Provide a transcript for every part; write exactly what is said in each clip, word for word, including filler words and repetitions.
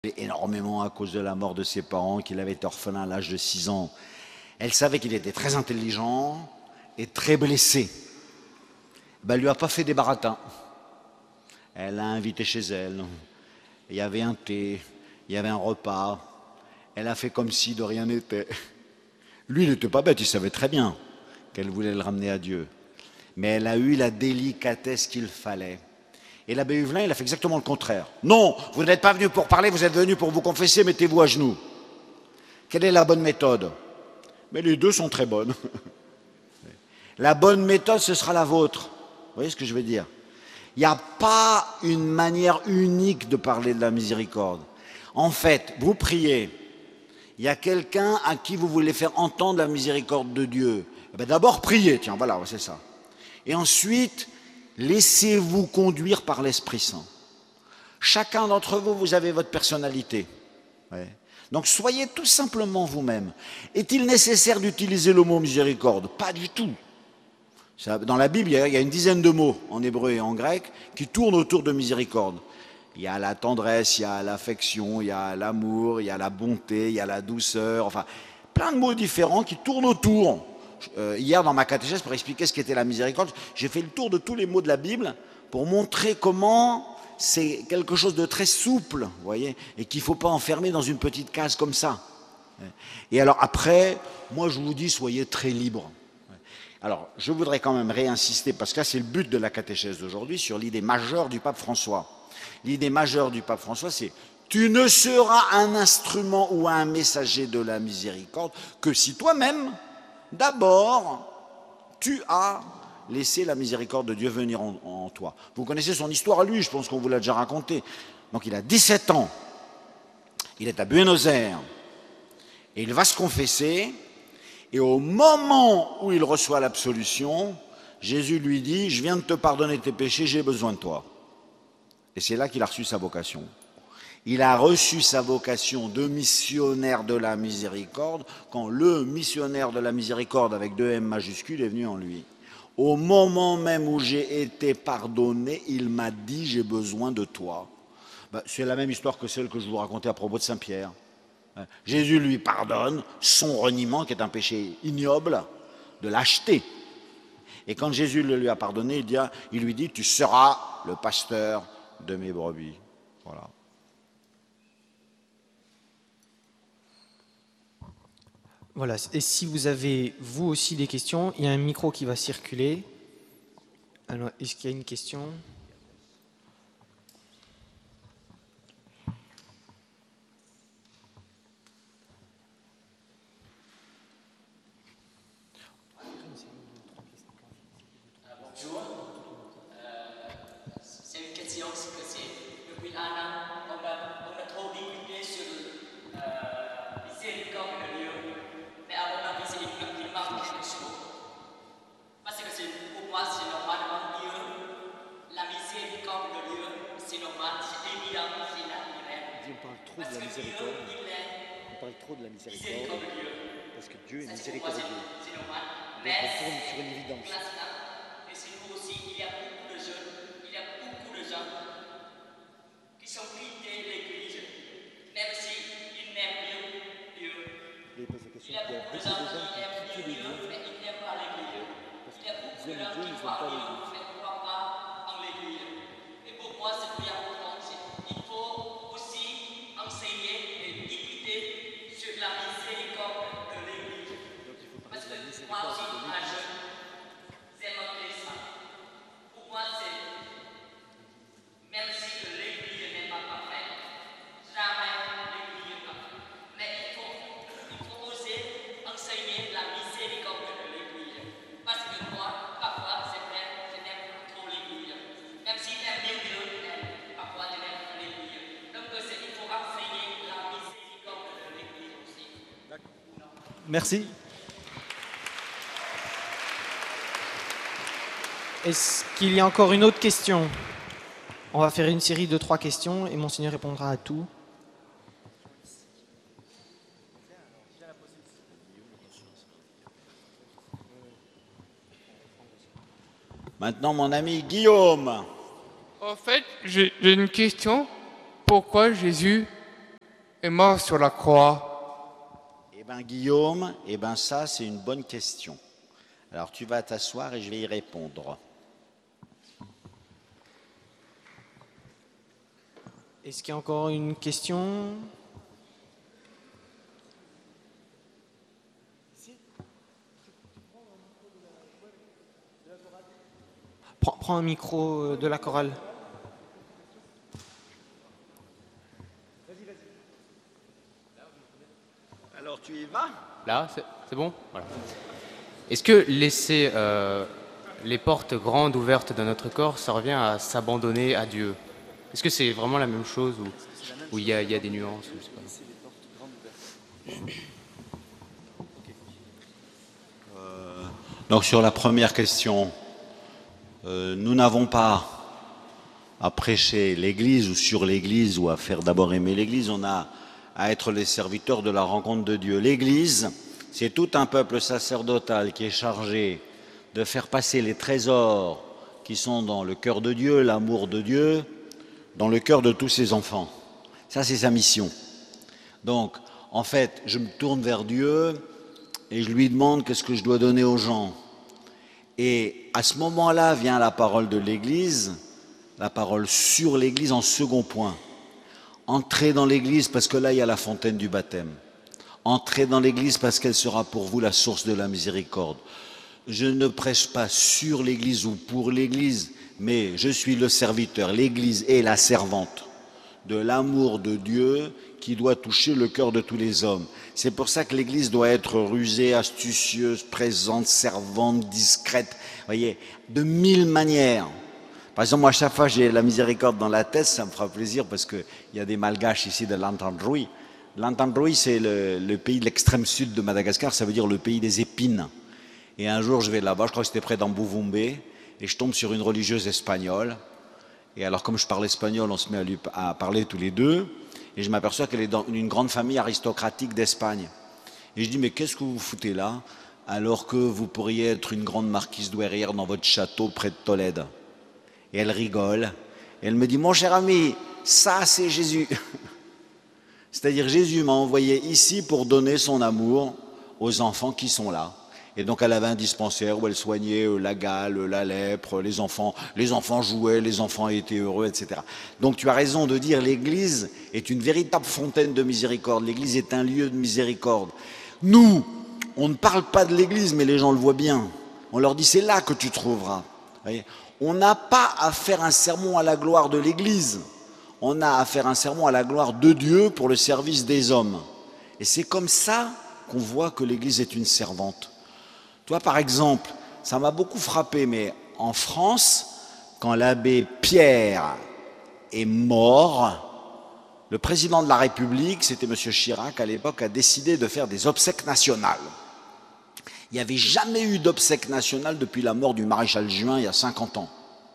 énormément à cause de la mort de ses parents, qu'il avait été orphelin à l'âge de six ans. Elle savait qu'il était très intelligent et très blessé. Ben, elle lui a pas fait des baratins. Elle l'a invité chez elle. Il y avait un thé, il y avait un repas. Elle a fait comme si de rien n'était. Lui, il n'était pas bête, il savait très bien qu'elle voulait le ramener à Dieu. Mais elle a eu la délicatesse qu'il fallait. Et l'abbé Huvelin, il a fait exactement le contraire. Non, vous n'êtes pas venu pour parler, vous êtes venu pour vous confesser, mettez-vous à genoux. Quelle est la bonne méthode? Mais les deux sont très bonnes. La bonne méthode, ce sera la vôtre. Vous voyez ce que je veux dire? Il n'y a pas une manière unique de parler de la miséricorde. En fait, vous priez, il y a quelqu'un à qui vous voulez faire entendre la miséricorde de Dieu. Eh bien, d'abord, priez, tiens, voilà, c'est ça. Et ensuite, laissez-vous conduire par l'Esprit Saint. Chacun d'entre vous, vous avez votre personnalité. Ouais. Donc soyez tout simplement vous-même. Est-il nécessaire d'utiliser le mot miséricorde? Pas du tout. Ça, dans la Bible, il y, a, il y a une dizaine de mots en hébreu et en grec qui tournent autour de miséricorde. Il y a la tendresse, il y a l'affection, il y a l'amour, il y a la bonté, il y a la douceur, enfin, plein de mots différents qui tournent autour. Euh, hier, dans ma catéchèse, pour expliquer ce qu'était la miséricorde, j'ai fait le tour de tous les mots de la Bible pour montrer comment c'est quelque chose de très souple, vous voyez, et qu'il ne faut pas enfermer dans une petite case comme ça. Et alors après, moi je vous dis, soyez très libres. Alors, je voudrais quand même réinsister, parce que là c'est le but de la catéchèse d'aujourd'hui, sur l'idée majeure du pape François. L'idée majeure du pape François, c'est « Tu ne seras un instrument ou un messager de la miséricorde que si toi-même, d'abord, tu as laissé la miséricorde de Dieu venir en, en toi. » Vous connaissez son histoire à lui, je pense qu'on vous l'a déjà raconté. Donc il a dix-sept ans, il est à Buenos Aires, et il va se confesser, et au moment où il reçoit l'absolution, Jésus lui dit « Je viens de te pardonner tes péchés, j'ai besoin de toi. » Et c'est là qu'il a reçu sa vocation. Il a reçu sa vocation de missionnaire de la miséricorde quand le missionnaire de la miséricorde avec deux M majuscules est venu en lui. Au moment même où j'ai été pardonné, il m'a dit « J'ai besoin de toi. » Ben, c'est la même histoire que celle que je vous racontais à propos de Saint-Pierre. Jésus lui pardonne son reniement, qui est un péché ignoble, de lâcheté. Et quand Jésus le lui a pardonné, il, dit, il lui dit « Tu seras le pasteur de mes brebis. » Voilà. Voilà, et si vous avez, vous aussi, des questions, il y a un micro qui va circuler. Alors, est-ce qu'il y a une question ? Bonjour. Euh, c'est une question, c'est que c'est depuis un an, on a, on a trop discuté sur euh, miséricorde de Dieu, mais à mon avis, c'est il manque quelque chose. Parce que pour moi, c'est normalement Dieu, la miséricorde de Dieu, c'est normal, c'est évident, c'est naturel. On parle trop parce de la miséricorde. Dieu, il est On parle trop de la miséricorde. miséricorde de Dieu. Parce que Dieu est Ça, miséricordieux. c'est normal. Donc Mais on tourne sur une évidence. et c'est nous aussi, il y a beaucoup de jeunes, il y a beaucoup de gens qui sont quittés l'église, même s'ils n'aiment Dieu. Dieu. Et il pose la question, Il y a il y a beaucoup de beaucoup gens de gens qui qui aiment quittent Dieu, l'église mais ils n'aiment pas l'église. parce Il y a beaucoup qu'ils de aiment gens Dieu, qui mais ils n'aiment croient pas en Dieu, l'église. mais ne croient pas en l'église. Et pour moi, c'est très important. Il faut aussi enseigner et écouter sur la miséricorde de l'église. Parce que moi aussi, un jeune, c'est montré ça. Pour moi, c'est, même si l'église n'est pas parfaite, jamais l'église n'est parfaite. Mais il faut, il faut oser enseigner la miséricorde de l'église. Parce que moi, parfois, c'est vrai, je n'aime pas trop l'église. Même si j'aime bien Dieu, parfois je n'aime pas l'église. Donc il faut enseigner la miséricorde de l'église aussi. Merci. Est-ce qu'il y a encore une autre question? On va faire une série de trois questions et Monseigneur répondra à tout. Maintenant, mon ami Guillaume. En fait, j'ai j'ai une question. Pourquoi Jésus est mort sur la croix? Eh bien, Guillaume, eh ben ça, c'est une bonne question. Alors, tu vas t'asseoir et je vais y répondre. Est-ce qu'il y a encore une question? Prends, prends un micro de la chorale. Alors, tu y vas? Là, c'est c'est bon? Voilà. Est-ce que laisser euh, les portes grandes ouvertes de notre corps, ça revient à s'abandonner à Dieu? Est-ce que c'est vraiment la même chose ou où il y, a- il y a des nuances je sais pas. Donc, sur la première question, euh, nous n'avons pas à prêcher l'Église ou sur l'Église ou à faire d'abord aimer l'Église, on a à être les serviteurs de la rencontre de Dieu. L'Église, c'est tout un peuple sacerdotal qui est chargé de faire passer les trésors qui sont dans le cœur de Dieu, l'amour de Dieu, dans le cœur de tous ses enfants. Ça, c'est sa mission. Donc, en fait, je me tourne vers Dieu et je lui demande qu'est-ce que je dois donner aux gens. Et à ce moment-là vient la parole de l'Église, la parole sur l'Église en second point. Entrez dans l'Église parce que là, il y a la fontaine du baptême. Entrez dans l'Église parce qu'elle sera pour vous la source de la miséricorde. Je ne prêche pas sur l'Église ou pour l'Église, mais je suis le serviteur. L'Église est la servante de l'amour de Dieu qui doit toucher le cœur de tous les hommes. C'est pour ça que l'Église doit être rusée, astucieuse, présente, servante, discrète. Vous voyez, de mille manières. Par exemple, moi, à chaque fois, j'ai la miséricorde dans la tête, ça me fera plaisir parce qu'il y a des malgaches ici de l'Antandroy. L'Antandroy, c'est le, le pays de l'extrême sud de Madagascar, ça veut dire le pays des épines. Et un jour, je vais là-bas, je crois que c'était près d'Ambouvoumbe, et je tombe sur une religieuse espagnole. Et alors, comme je parle espagnol, on se met à, lui, à parler tous les deux, et je m'aperçois qu'elle est dans une grande famille aristocratique d'Espagne. Et je dis, mais qu'est-ce que vous foutez là, alors que vous pourriez être une grande marquise douairière dans votre château près de Tolède? Et elle rigole, et elle me dit, mon cher ami, ça c'est Jésus. C'est-à-dire, Jésus m'a envoyé ici pour donner son amour aux enfants qui sont là. Et donc elle avait un dispensaire où elle soignait la gale, la lèpre, les enfants, les enfants jouaient, les enfants étaient heureux, et cetera. Donc tu as raison de dire l'Église est une véritable fontaine de miséricorde. L'Église est un lieu de miséricorde. Nous, on ne parle pas de l'Église, mais les gens le voient bien. On leur dit c'est là que tu trouveras. Vous voyez, on n'a pas à faire un sermon à la gloire de l'Église. On a à faire un sermon à la gloire de Dieu pour le service des hommes. Et c'est comme ça qu'on voit que l'Église est une servante. Toi, par exemple, ça m'a beaucoup frappé, mais en France, quand l'abbé Pierre est mort, le président de la République, c'était M. Chirac à l'époque, a décidé de faire des obsèques nationales. Il n'y avait jamais eu d'obsèques nationales depuis la mort du maréchal Juin il y a cinquante ans.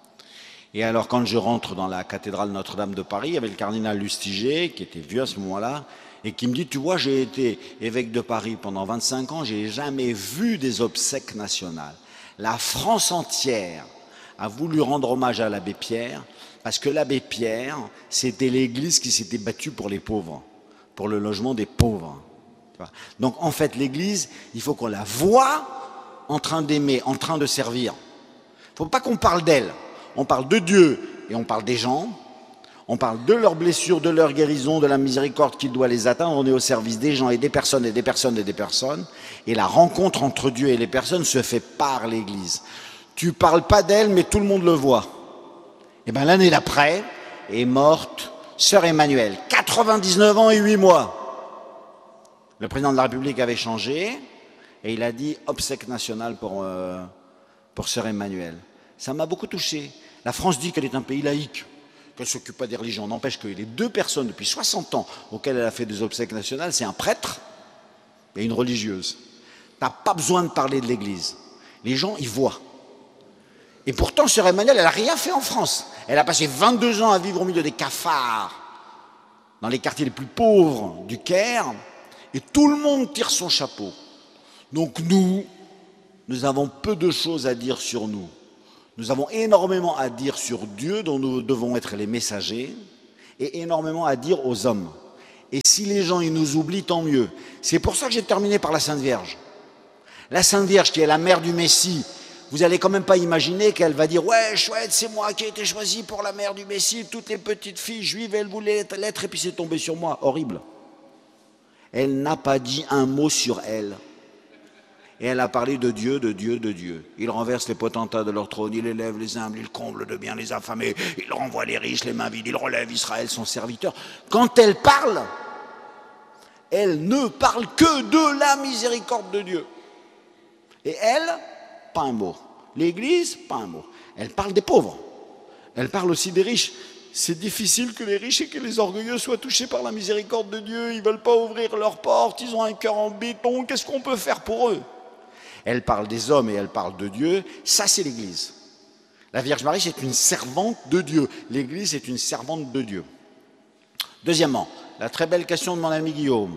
Et alors, quand je rentre dans la cathédrale Notre-Dame de Paris, il y avait le cardinal Lustiger, qui était vieux à ce moment-là, et qui me dit, tu vois, j'ai été évêque de Paris pendant vingt-cinq ans, j'ai jamais vu des obsèques nationales. La France entière a voulu rendre hommage à l'abbé Pierre, parce que l'abbé Pierre, c'était l'Église qui s'était battue pour les pauvres, pour le logement des pauvres. Donc, en fait, l'Église, il faut qu'on la voie en train d'aimer, en train de servir. Il ne faut pas qu'on parle d'elle. On parle de Dieu et on parle des gens. On parle de leurs blessures, de leur guérison, de la miséricorde qui doit les atteindre. On est au service des gens et des personnes et des personnes et des personnes. Et la rencontre entre Dieu et les personnes se fait par l'Église. Tu ne parles pas d'elle, mais tout le monde le voit. Et bien l'année d'après est morte sœur Emmanuelle, quatre-vingt-dix-neuf ans et huit mois. Le président de la République avait changé et il a dit obsèque nationale pour, euh, pour sœur Emmanuelle. Ça m'a beaucoup touché. La France dit qu'elle est un pays laïque, qu'elle ne s'occupe pas des religions. N'empêche que les deux personnes depuis soixante ans auxquelles elle a fait des obsèques nationales, c'est un prêtre et une religieuse. Tu n'as pas besoin de parler de l'Église. Les gens y voient. Et pourtant, sœur Emmanuelle, elle n'a rien fait en France. Elle a passé vingt-deux ans à vivre au milieu des cafards, dans les quartiers les plus pauvres du Caire, et tout le monde tire son chapeau. Donc nous, nous avons peu de choses à dire sur nous. Nous avons énormément à dire sur Dieu, dont nous devons être les messagers, et énormément à dire aux hommes. Et si les gens ils nous oublient, tant mieux. C'est pour ça que j'ai terminé par la Sainte Vierge. La Sainte Vierge qui est la mère du Messie, vous n'allez quand même pas imaginer qu'elle va dire « Ouais, chouette, c'est moi qui ai été choisie pour la mère du Messie, toutes les petites filles juives, elles voulaient l'être et puis c'est tombé sur moi. » Horrible. Elle n'a pas dit un mot sur elle. Et elle a parlé de Dieu, de Dieu, de Dieu. Il renverse les potentats de leur trône, il élève les humbles, il comble de bien les affamés, il renvoie les riches, les mains vides, il relève Israël, son serviteur. Quand elle parle, elle ne parle que de la miséricorde de Dieu. Et elle, pas un mot. L'Église, pas un mot. Elle parle des pauvres. Elle parle aussi des riches. C'est difficile que les riches et que les orgueilleux soient touchés par la miséricorde de Dieu. Ils ne veulent pas ouvrir leurs portes, ils ont un cœur en béton. Qu'est-ce qu'on peut faire pour eux? Elle parle des hommes et elle parle de Dieu. Ça, c'est l'Église. La Vierge Marie, c'est une servante de Dieu. L'Église est une servante de Dieu. Deuxièmement, la très belle question de mon ami Guillaume.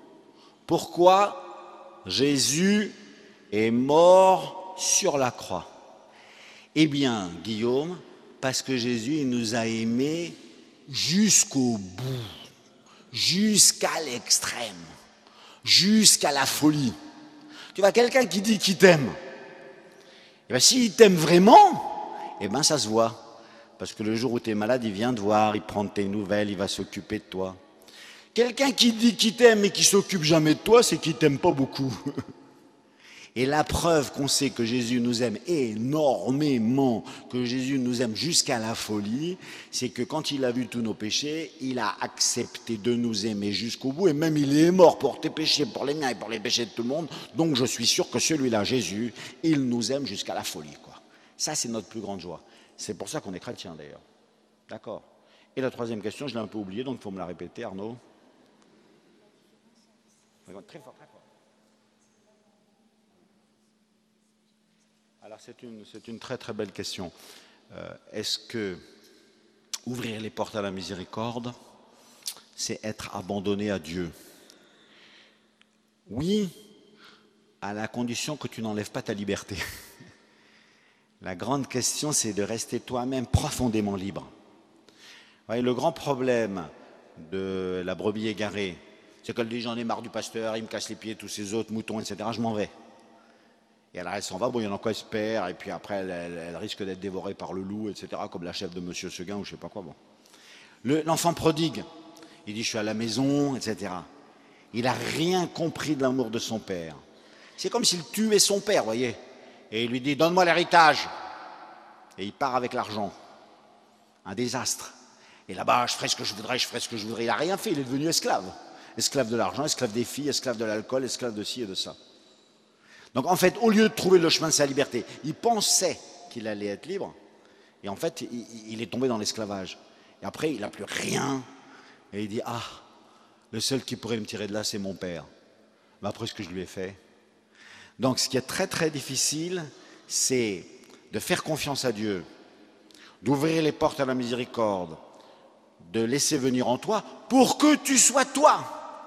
Pourquoi Jésus est mort sur la croix? Eh bien, Guillaume, parce que Jésus il nous a aimés jusqu'au bout, jusqu'à l'extrême, jusqu'à la folie. Tu vois, quelqu'un qui dit qu'il t'aime, eh bien, s'il t'aime vraiment, eh bien, ça se voit. Parce que le jour où tu es malade, il vient te voir, il prend tes nouvelles, il va s'occuper de toi. Quelqu'un qui dit qu'il t'aime et qui s'occupe jamais de toi, c'est qu'il t'aime pas beaucoup. Et la preuve qu'on sait que Jésus nous aime énormément, que Jésus nous aime jusqu'à la folie, c'est que quand il a vu tous nos péchés, il a accepté de nous aimer jusqu'au bout, et même il est mort pour tes péchés, pour les miens et pour les péchés de tout le monde. Donc je suis sûr que celui-là, Jésus, il nous aime jusqu'à la folie, quoi. Ça, c'est notre plus grande joie. C'est pour ça qu'on est chrétien, d'ailleurs. D'accord. Et la troisième question, je l'ai un peu oubliée, donc il faut me la répéter, Arnaud. Très fort, très fort. Alors c'est une, c'est une très très belle question. Euh, est-ce que ouvrir les portes à la miséricorde, c'est être abandonné à Dieu? Oui, à la condition que tu n'enlèves pas ta liberté. La grande question, c'est de rester toi-même profondément libre. Vous voyez, le grand problème de la brebis égarée, c'est qu'elle dit « j'en ai marre du pasteur, il me casse les pieds, tous ces autres moutons, et cetera, je m'en vais ». Et alors elle s'en va, bon, il y en a quoi, elle se perd, et puis après elle, elle, elle risque d'être dévorée par le loup, et cetera, comme la chef de Monsieur Seguin ou je sais pas quoi. Bon. Le, l'enfant prodigue, il dit je suis à la maison, et cetera. Il n'a rien compris de l'amour de son père. C'est comme s'il tuait son père, vous voyez. Et il lui dit donne-moi l'héritage. Et il part avec l'argent. Un désastre. Et là-bas, je ferai ce que je voudrais, je ferai ce que je voudrais. Il n'a rien fait, il est devenu esclave. Esclave de l'argent, esclave des filles, esclave de l'alcool, esclave de ci et de ça. Donc en fait, au lieu de trouver le chemin de sa liberté, il pensait qu'il allait être libre, et en fait, il, il est tombé dans l'esclavage. Et après, il n'a plus rien, et il dit, ah, le seul qui pourrait me tirer de là, c'est mon père. Mais après ce que je lui ai fait. Donc ce qui est très très difficile, c'est de faire confiance à Dieu, d'ouvrir les portes à la miséricorde, de laisser venir en toi pour que tu sois toi.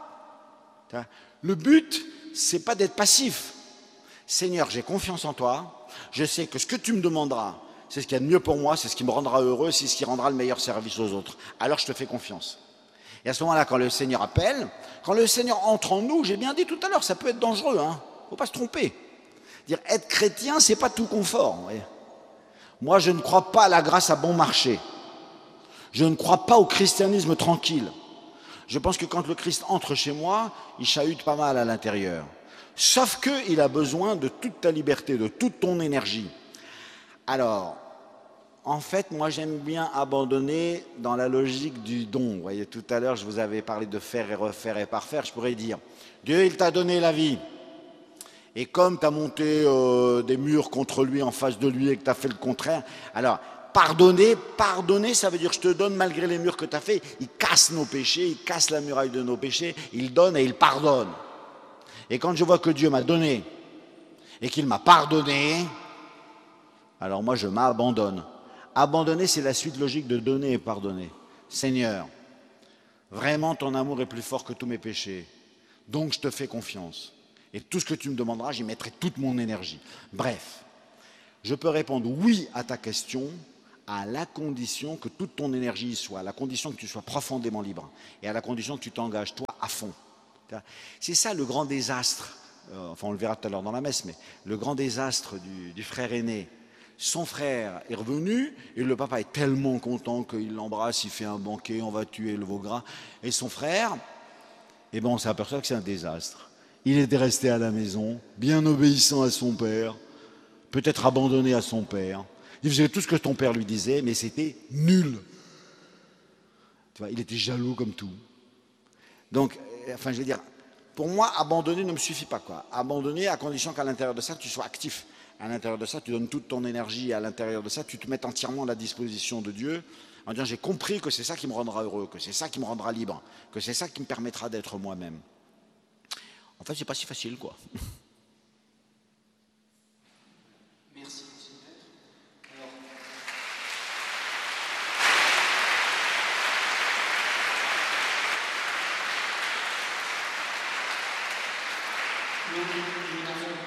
Le but, c'est pas d'être passif. Seigneur, j'ai confiance en toi, je sais que ce que tu me demanderas, c'est ce qu'il y a de mieux pour moi, c'est ce qui me rendra heureux, c'est ce qui rendra le meilleur service aux autres. Alors je te fais confiance. Et à ce moment-là, quand le Seigneur appelle, quand le Seigneur entre en nous, j'ai bien dit tout à l'heure, ça peut être dangereux, hein, faut pas se tromper. Dire être chrétien, c'est pas tout confort. Vous voyez. Moi, je ne crois pas à la grâce à bon marché. Je ne crois pas au christianisme tranquille. Je pense que quand le Christ entre chez moi, il chahute pas mal à l'intérieur. Sauf qu'il a besoin de toute ta liberté, de toute ton énergie. Alors, en fait, moi j'aime bien abandonner dans la logique du don. Vous voyez, tout à l'heure, je vous avais parlé de faire et refaire et parfaire. Je pourrais dire, Dieu, il t'a donné la vie. Et comme tu as monté euh, des murs contre lui, en face de lui, et que tu as fait le contraire, alors, pardonner, pardonner, ça veut dire je te donne malgré les murs que tu as fait. Il casse nos péchés, il casse la muraille de nos péchés, il donne et il pardonne. Et quand je vois que Dieu m'a donné et qu'il m'a pardonné, alors moi je m'abandonne. Abandonner, c'est la suite logique de donner et pardonner. Seigneur, vraiment ton amour est plus fort que tous mes péchés, donc je te fais confiance. Et tout ce que tu me demanderas, j'y mettrai toute mon énergie. Bref, je peux répondre oui à ta question à la condition que toute ton énergie y soit, à la condition que tu sois profondément libre et à la condition que tu t'engages toi à fond. C'est ça le grand désastre, euh, enfin on le verra tout à l'heure dans la messe, mais le grand désastre du, du frère aîné. Son frère est revenu et le papa est tellement content qu'il l'embrasse, il fait un banquet, on va tuer le veau gras. Et son frère, eh ben on s'aperçoit que c'est un désastre. Il était resté à la maison, bien obéissant à son père, peut-être abandonné à son père. Il faisait tout ce que ton père lui disait, mais c'était nul. Tu vois, il était jaloux comme tout. Donc, enfin, je veux dire, pour moi, abandonner ne me suffit pas, quoi. Abandonner à condition qu'à l'intérieur de ça, tu sois actif. À l'intérieur de ça, tu donnes toute ton énergie. À l'intérieur de ça, tu te mets entièrement à la disposition de Dieu en disant, j'ai compris que c'est ça qui me rendra heureux, que c'est ça qui me rendra libre, que c'est ça qui me permettra d'être moi-même. En fait, c'est pas si facile, quoi. Merci, monsieur le Maître. Alors, nous, nous n'avons